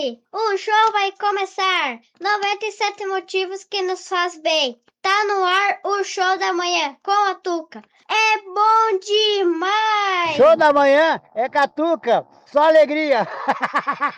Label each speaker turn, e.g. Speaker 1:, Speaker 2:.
Speaker 1: aí, o show vai começar. 97 motivos que nos faz bem. Tá no ar o show da manhã com a Tuca. É bom demais!
Speaker 2: Show da manhã é Catuca, só alegria.